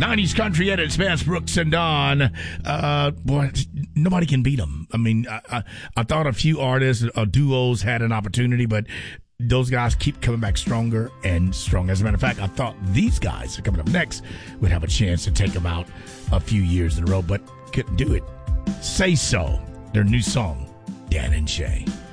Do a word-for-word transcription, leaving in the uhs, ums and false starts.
nineties country at its best, Brooks and Dawn. Uh, boy, nobody can beat them. I mean, I, I, I thought a few artists, uh, duos had an opportunity, but those guys keep coming back stronger and stronger. As a matter of fact, I thought these guys coming up next would have a chance to take them out a few years in a row, but couldn't do it. Say So, their new song, Dan and Shay.